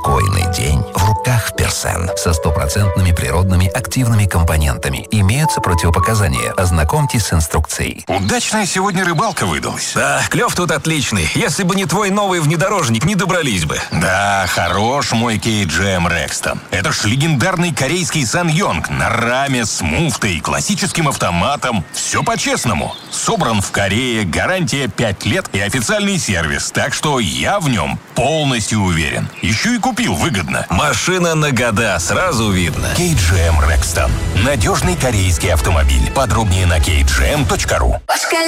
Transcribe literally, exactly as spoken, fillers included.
Спокойный день в руках Персен. Со стопроцентными природными активными компонентами. Имеются противопоказания. Ознакомьтесь с инструкцией. Удачная сегодня рыбалка выдалась. Да, клев тут отличный. Если бы не твой новый внедорожник, не добрались бы. Да, хорош мой кей джи эм Rexton. Это ж легендарный корейский Сан-Йонг на раме с муфтой, классическим автоматом. Все по-честному. Собран в Корее, гарантия пять лет и официальный сервис. Так что я в нем полностью уверен. Еще и купил выгодно. Машина на года, сразу видно. кей джи эм Rexton. Надежный корейский автомобиль. Подробнее на кей джи эм точка ру.